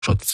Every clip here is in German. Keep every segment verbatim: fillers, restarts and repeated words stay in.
Schutz.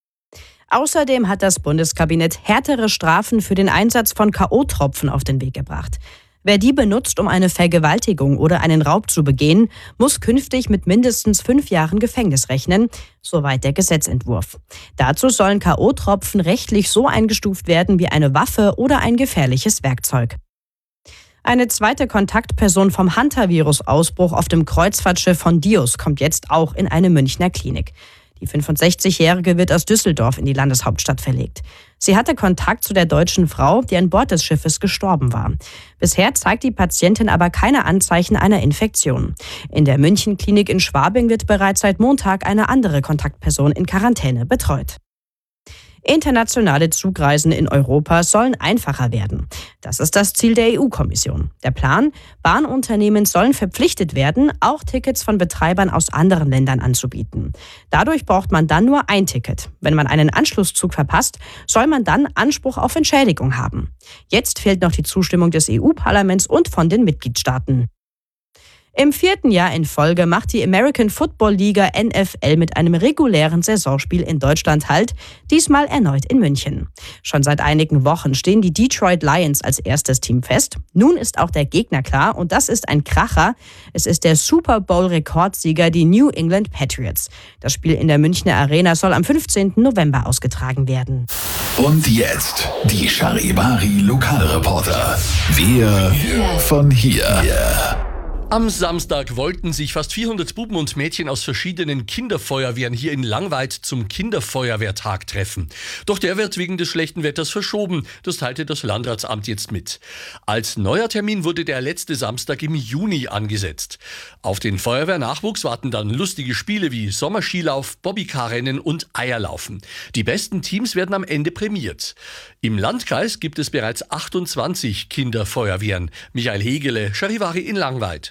Außerdem hat das Bundeskabinett härtere Strafen für den Einsatz von K O-Tropfen auf den Weg gebracht. Wer die benutzt, um eine Vergewaltigung oder einen Raub zu begehen, muss künftig mit mindestens fünf Jahren Gefängnis rechnen, soweit der Gesetzentwurf. Dazu sollen K O-Tropfen rechtlich so eingestuft werden wie eine Waffe oder ein gefährliches Werkzeug. Eine zweite Kontaktperson vom Hantavirus-Ausbruch auf dem Kreuzfahrtschiff von Dios kommt jetzt auch in eine Münchner Klinik. Die fünfundsechzigjährige wird aus Düsseldorf in die Landeshauptstadt verlegt. Sie hatte Kontakt zu der deutschen Frau, die an Bord des Schiffes gestorben war. Bisher zeigt die Patientin aber keine Anzeichen einer Infektion. In der München-Klinik in Schwabing wird bereits seit Montag eine andere Kontaktperson in Quarantäne betreut. Internationale Zugreisen in Europa sollen einfacher werden. Das ist das Ziel der E U-Kommission. Der Plan: Bahnunternehmen sollen verpflichtet werden, auch Tickets von Betreibern aus anderen Ländern anzubieten. Dadurch braucht man dann nur ein Ticket. Wenn man einen Anschlusszug verpasst, soll man dann Anspruch auf Entschädigung haben. Jetzt fehlt noch die Zustimmung des E U-Parlaments und von den Mitgliedstaaten. Im vierten Jahr in Folge macht die American Football Liga N F L mit einem regulären Saisonspiel in Deutschland Halt, diesmal erneut in München. Schon seit einigen Wochen stehen die Detroit Lions als erstes Team fest. Nun ist auch der Gegner klar und das ist ein Kracher. Es ist der Super Bowl-Rekordsieger, die New England Patriots. Das Spiel in der Münchner Arena soll am fünfzehnten November ausgetragen werden. Und jetzt die Charivari-Lokalreporter. Wir von hier. Am Samstag wollten sich fast vierhundert Buben und Mädchen aus verschiedenen Kinderfeuerwehren hier in Langweid zum Kinderfeuerwehrtag treffen. Doch der wird wegen des schlechten Wetters verschoben. Das teilte das Landratsamt jetzt mit. Als neuer Termin wurde der letzte Samstag im Juni angesetzt. Auf den Feuerwehrnachwuchs warten dann lustige Spiele wie Sommerskilauf, Bobbycar-Rennen und Eierlaufen. Die besten Teams werden am Ende prämiert. Im Landkreis gibt es bereits achtundzwanzig Kinderfeuerwehren. Michael Hegele, Charivari in Langweid.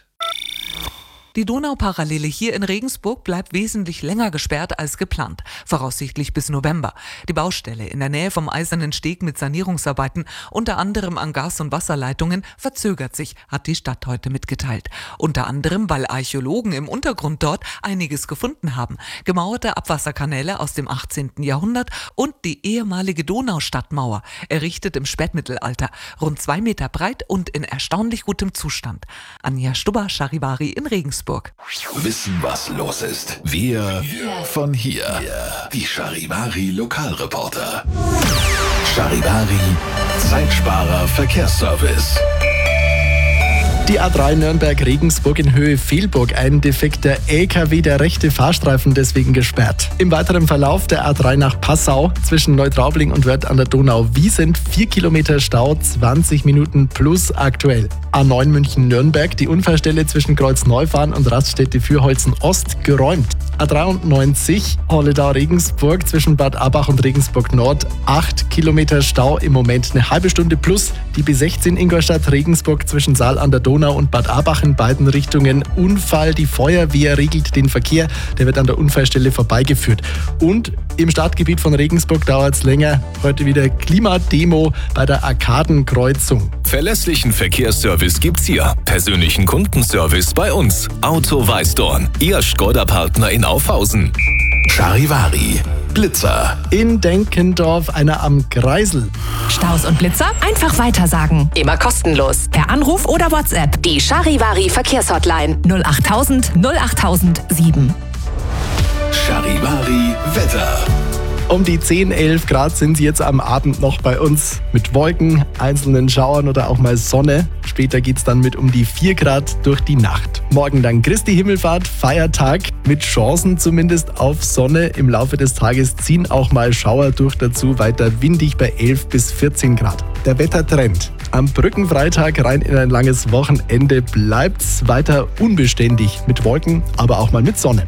Die Donauparallele hier in Regensburg bleibt wesentlich länger gesperrt als geplant, voraussichtlich bis November. Die Baustelle in der Nähe vom Eisernen Steg mit Sanierungsarbeiten, unter anderem an Gas- und Wasserleitungen, verzögert sich, hat die Stadt heute mitgeteilt. Unter anderem, weil Archäologen im Untergrund dort einiges gefunden haben. Gemauerte Abwasserkanäle aus dem achtzehnten Jahrhundert und die ehemalige Donaustadtmauer, errichtet im Spätmittelalter, rund zwei Meter breit und in erstaunlich gutem Zustand. Anja Stubber, Charivari in Regensburg. Wissen, was los ist. Wir von hier. Die Charivari Lokalreporter. Charivari Zeitsparer Verkehrsservice. Die A drei Nürnberg-Regensburg in Höhe Fehlburg. Ein defekter L K W, der rechte Fahrstreifen deswegen gesperrt. Im weiteren Verlauf der A drei nach Passau zwischen Neutraubling und Wörth an der Donau-Wiesent vier Kilometer Stau, zwanzig Minuten plus aktuell. A neun München-Nürnberg, die Unfallstelle zwischen Kreuzneufahren und Raststätte Fürholzen-Ost geräumt. A dreiundneunzig Holledau-Regensburg zwischen Bad Abach und Regensburg-Nord, acht Kilometer Stau, im Moment eine halbe Stunde plus. Die B sechzehn Ingolstadt-Regensburg zwischen Saal an der Donau und Bad Abach in beiden Richtungen Unfall. Die Feuerwehr regelt den Verkehr, der wird an der Unfallstelle vorbeigeführt. Und im Stadtgebiet von Regensburg dauert es länger. Heute wieder Klimademo bei der Arkadenkreuzung. Verlässlichen Verkehrsservice gibt's hier. Persönlichen Kundenservice bei uns. Auto Weißdorn, Ihr Skoda-Partner in Aufhausen. Charivari Blitzer. In Denkendorf einer am Greisel. Staus und Blitzer einfach weitersagen. Immer kostenlos. Per Anruf oder WhatsApp. Die Charivari Verkehrshotline null achttausend null achttausend sieben. Charivari Wetter. Um die zehn, elf Grad sind sie jetzt am Abend noch bei uns. Mit Wolken, einzelnen Schauern oder auch mal Sonne. Später geht's dann mit um die vier Grad durch die Nacht. Morgen dann Christi Himmelfahrt, Feiertag. Mit Chancen zumindest auf Sonne. Im Laufe des Tages ziehen auch mal Schauer durch, dazu weiter windig bei elf bis vierzehn Grad. Der Wettertrend. Am Brückenfreitag rein in ein langes Wochenende bleibt's weiter unbeständig. Mit Wolken, aber auch mal mit Sonne.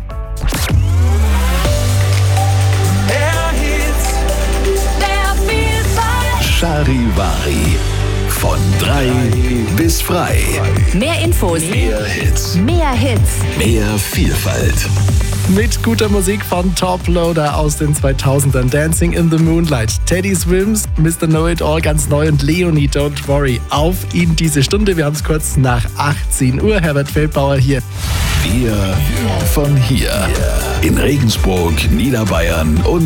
Charivari. Von drei bis frei. Mehr Infos. Mehr Hits. Mehr Hits. Mehr Vielfalt. Mit guter Musik von Top Loader aus den zweitausendern. Dancing in the Moonlight. Teddy Swims, Mister Know-It-All ganz neu und Leonie Don't Worry. Auf in diese Stunde. Wir haben es kurz nach achtzehn Uhr. Herbert Feldbauer hier. Wir von hier. In Regensburg, Niederbayern und